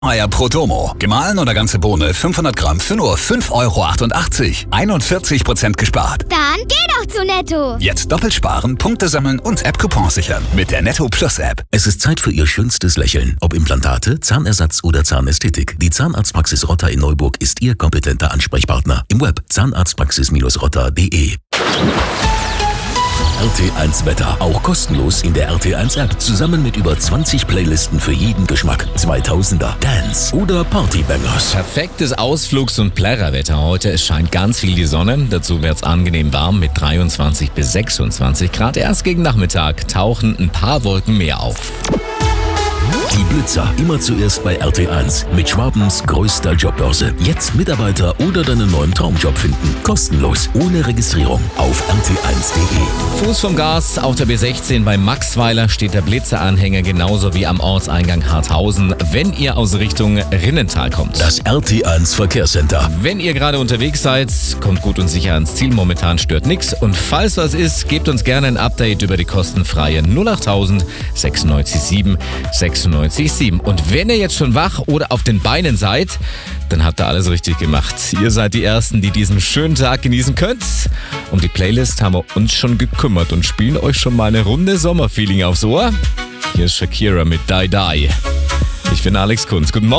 Eier pro Domo. Gemahlen oder ganze Bohne 500 Gramm für nur 5,88 €. 41% gespart. Dann geh doch zu Netto. Jetzt doppelt sparen, Punkte sammeln und App-Coupons sichern. Mit der Netto Plus App. Es ist Zeit für Ihr schönstes Lächeln. Ob Implantate, Zahnersatz oder Zahnästhetik. Die Zahnarztpraxis Rotter in Neuburg ist Ihr kompetenter Ansprechpartner. Im Web zahnarztpraxis-rotter.de. RT1 Wetter. Auch kostenlos in der RT1 App. Zusammen mit über 20 Playlisten für jeden Geschmack. 2000er, Dance oder Partybangers. Perfektes Ausflugs- und Plärrerwetter heute. Es scheint ganz viel die Sonne. Dazu wird's angenehm warm mit 23 bis 26 Grad. Erst gegen Nachmittag tauchen ein paar Wolken mehr auf. Die Blitzer. Immer zuerst bei RT1. Mit Schwabens größter Jobbörse. Jetzt Mitarbeiter oder deinen neuen Traumjob finden. Kostenlos. Ohne Registrierung. Auf rt1.de. Fuß vom Gas. Auf der B16 bei Maxweiler steht der Blitzeranhänger genauso wie am Ortseingang Harthausen, wenn ihr aus Richtung Rinnental kommt. Das RT1 Verkehrscenter. Wenn ihr gerade unterwegs seid, kommt gut und sicher ans Ziel. Momentan stört nichts. Und falls was ist, gebt uns gerne ein Update über die kostenfreie 08000 967 967. Und wenn ihr jetzt schon wach oder auf den Beinen seid, dann habt ihr alles richtig gemacht. Ihr seid die Ersten, die diesen schönen Tag genießen könnt. Um die Playlist haben wir uns schon gekümmert und spielen euch schon mal eine Runde Sommerfeeling aufs Ohr. Hier ist Shakira mit Die Die. Ich bin Alex Kunz. Guten Morgen.